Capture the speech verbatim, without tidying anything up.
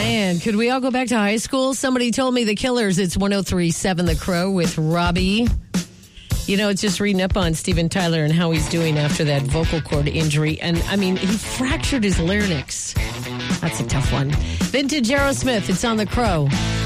man, could we all go back to high school? Somebody told me the Killers. It's one oh three point seven The Crow with Robbie. You know, it's just reading up on Steven Tyler and how he's doing after that vocal cord injury. And, I mean, he fractured his larynx. That's a tough one. Vintage Aerosmith. It's on The Crow.